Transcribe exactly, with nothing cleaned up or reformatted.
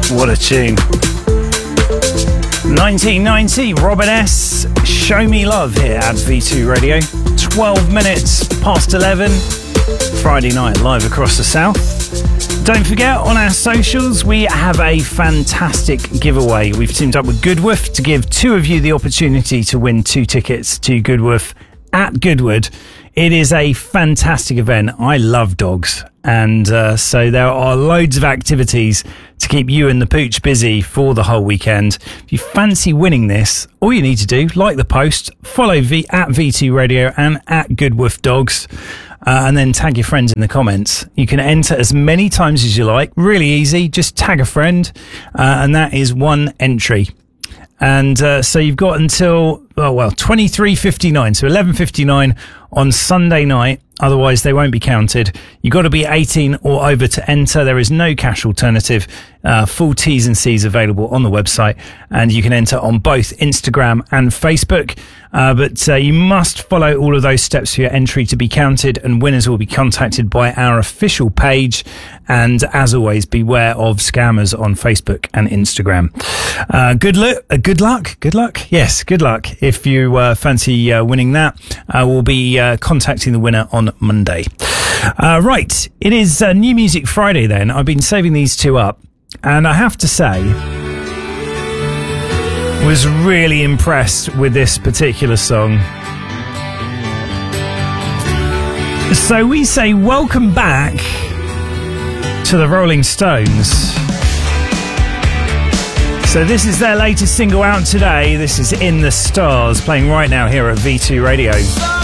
What a tune. nineteen ninety, Robin S. Show Me Love here at V two Radio. twelve minutes past eleven. Friday night live across the south. Don't forget, on our socials, we have a fantastic giveaway. We've teamed up with Goodwoof to give two of you the opportunity to win two tickets to Goodwoof at Goodwood. It is a fantastic event. I love dogs. And uh, so there are loads of activities to keep you and the pooch busy for the whole weekend. If you fancy winning this, all you need to do, like the post, follow v- at V two Radio and at Goodwoof Dogs, uh, and then tag your friends in the comments. You can enter as many times as you like. Really easy. Just tag a friend, uh, and that is one entry. And uh, so you've got until, oh well, twenty-three fifty-nine, so eleven fifty-nine on Sunday night. Otherwise, they won't be counted. You've got to be eighteen or over to enter. There is no cash alternative. Uh, full T's and C's available on the website, and you can enter on both Instagram and Facebook. Uh, but uh, you must follow all of those steps for your entry to be counted, and winners will be contacted by our official page. And as always, beware of scammers on Facebook and Instagram. Uh, good luck. Uh, good luck. Good luck. Yes, good luck. If you uh, fancy uh, winning that, uh, we'll be uh, contacting the winner on Monday. Uh, right, it is uh, New Music Friday then. I've been saving these two up, and I have to say, was really impressed with this particular song. So we say welcome back to the Rolling Stones. So this is their latest single out today. This is In the Stars, playing right now here at V two Radio.